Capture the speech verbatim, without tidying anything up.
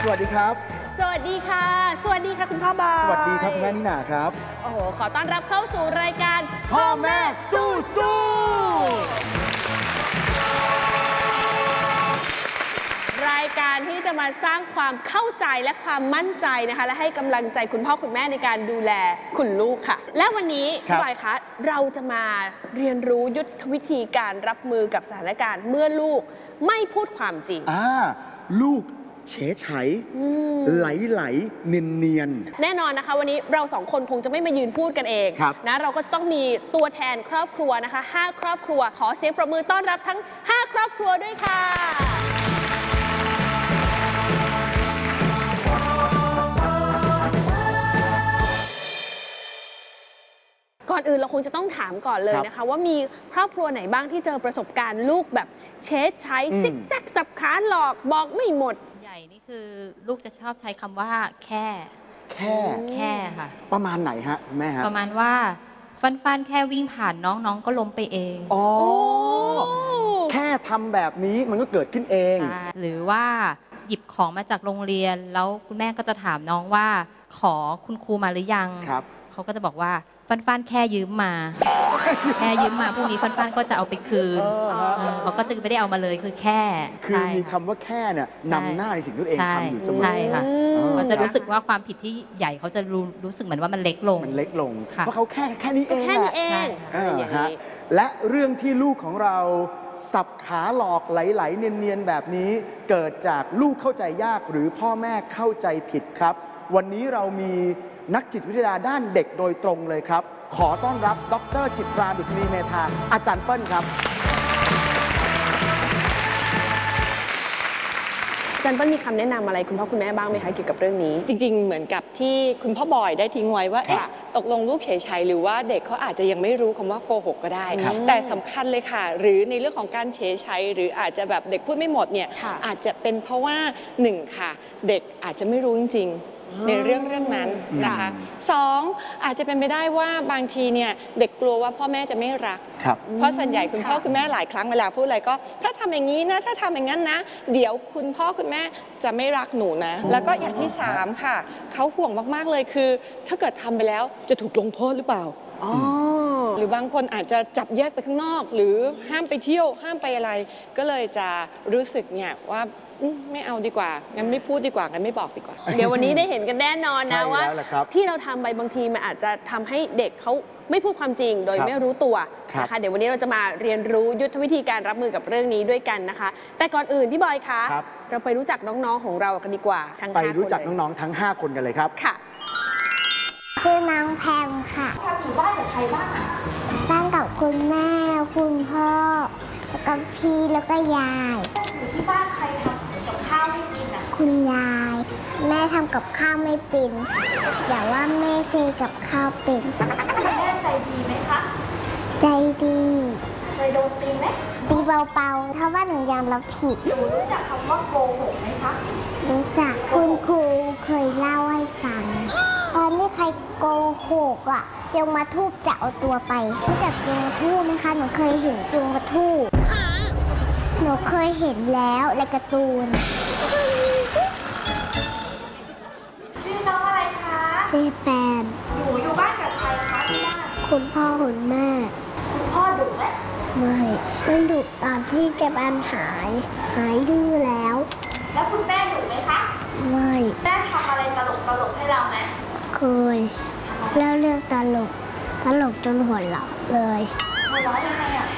สวัสดีครับสวัสดีค่ะสวัสดีค่ะคุณพ่อบอยสวัสดีครับคุณแม่นิน่าครับโอ้โหขอต้อนรับเข้าสู่รายการพ่อแม่สู้สู้รายการที่จะมาสร้างความเข้าใจและความมั่นใจนะคะและให้กำลังใจคุณพ่อคุณแม่ในการดูแลคุณลูกค่ะและวันนี้พี่บอยคะเราจะมาเรียนรู้ยุทธวิธีการรับมือกับสถานการณ์เมื่อลูกไม่พูดความจริงอ่าลูกเฉยไฉไหลไหลเนียนเนียนแน่นอนนะคะวันนี้เราสองคนคงจะไม่มายืนพูดกันเองนะเราก็จะต้องมีตัวแทนครอบครัวนะคะห้าครอบครัวขอเสียงปรบมือต้อนรับทั้งห้าครอบครัวด้วยค่ะก่อนอื่นเราคงจะต้องถามก่อนเลยนะคะว่ามีครอบครัวไหนบ้างที่เจอประสบการณ์ลูกแบบเชดใช้ซิกแซกสับขาหลอกบอกไม่หมดใหญ่นี่คือลูกจะชอบใช้คำว่าแค่แค่แค่ค่ะประมาณไหนฮะแม่ฮะประมาณว่าฟันฟันแค่วิ่งผ่านน้องน้องก็ล้มไปเองอ๋อแค่ทำแบบนี้มันก็เกิดขึ้นเองหรือว่าหยิบของมาจากโรงเรียนแล้วคุณแม่ก็จะถามน้องว่าขอคุณครูมาหรือยังเขาก็จะบอกว่าฟันฟันแค่ยืมมาแค่ยืมมาพรุ่งนี้ฟันฟันก็จะเอาไปคืนเขาก็จะไม่ได้เอามาเลยคือแค่คือมีคำว่าแค่เนี่ยนำหน้าในสิ่งที่ตัวเองทำอยู่เสมอใช่ค่ะเขาจะรู้สึกว่าความผิดที่ใหญ่เขาจะรู้รู้สึกเหมือนว่ามันเล็กลงมันเล็กลงเพราะเขาแค่แค่นี้เองแค่นี้เองและเรื่องที่ลูกของเราสับขาหลอกไหลๆเนียนๆแบบนี้เกิดจากลูกเข้าใจยากหรือพ่อแม่เข้าใจผิดครับวันนี้เรามีนักจิตวิทยาด้านเด็กโดยตรงเลยครับขอต้อนรับดร.จิตราดุษณีเมธาอาจารย์เปิ้ลครับอาจารย์เปิ้ลมีคำแนะนำอะไรคุณพ่อคุณแม่บ้างไหมคะเกี่ยวกับเรื่องนี้จริงๆเหมือนกับที่คุณพ่อบอยได้ทิ้งไว้ว่าเอ๊ะตกลงลูกเฉยๆหรือว่าเด็กเขาอาจจะยังไม่รู้คำว่าโกหกก็ได้แต่สำคัญเลยค่ะหรือในเรื่องของการเฉยๆหรืออาจจะแบบเด็กพูดไม่หมดเนี่ยอาจจะเป็นเพราะว่าหนึ่งค่ะเด็กอาจจะไม่รู้จริงในเรื่องเรื่องนั้นนะคะสองอาจจะเป็นไปได้ว่าบางทีเนี่ยเด็กกลัวว่าพ่อแม่จะไม่รักเพราะส่วนใหญ่คุณพ่อคุณแม่หลายครั้งเวลาพูดอะไรก็ถ้าทำอย่างนี้นะถ้าทำอย่างนั้นนะเดี๋ยวคุณพ่อคุณแม่จะไม่รักหนูนะแล้วก็อย่างที่สามค่ะเขาห่วงมากๆเลยคือถ้าเกิดทำไปแล้วจะถูกลงโทษหรือเปล่าหรือบางคนอาจจะจับแยกไปข้างนอกหรือห้ามไปเที่ยวห้ามไปอะไรก็เลยจะรู้สึกเนี่ยว่าไม่เอาดีกว่างั้นไม่พูดดีกว่างั้นไม่บอกดีกว่าเดี๋ยววันนี้ได้เห็นกันแน่นอนนะว่าที่เราทำไปบางทีมันอาจจะทำให้เด็กเขาไม่พูดความจริงโดยไม่รู้ตัวนะคะเดี๋ยววันนี้เราจะมาเรียนรู้ยุทธวิธีการรับมือกับเรื่องนี้ด้วยกันนะคะแต่ก่อนอื่นพี่บอยคะเราไปรู้จักน้องๆของเรากันดีกว่าทั้งห้าคนไปรู้จักน้องๆทั้งห้าคนกันเลยครับค่ะคือน้องแพมค่ะแพมอยู่บ้านกับใครบ้างบ้านกับคุณแม่คุณพ่อแล้วก็พี่แล้วก็ยายอยู่ที่บ้านใครทำกับข้าวให้กินอ่ะคุณยายแม่ทำกับข้าวไม่เป็นแต่ว่าแม่เคยกับข้าวเป็นแม่ใจดีไหมคะใจดีเคยโดนตีไหมตีเบาๆถ้าว่าหนูยอมรับผิดหนูรู้จักคำว่าโกหกไหมคะรู้จักคุณครูเคยเล่าให้ฟังตอนนี้ใครโกหกอ่ะยมมาทูบจะเอาตัวไปรู้จักยมมาทูบไหมคะหนูเคยเห็นยมมาทูบหนูเคยเห็นแล้วในการ์ตูนชื่อน้องอะไรคะชื่อแปนหนูอยู่บ้านกับใครคะที่บ้านคุณพ่อคุณแม่คุณพ่อดุไหมไม่ไม่ดุตอนที่แกบ้านหายหายดื้อแล้วแล้วคุณแม่ดุไหมคะไม่แม่ทำอะไรตลกตลกให้เราไหมเคยเล่าเรื่องตลกตลกจนหัวเราะเลยหัวเราะยังไงอ่ะ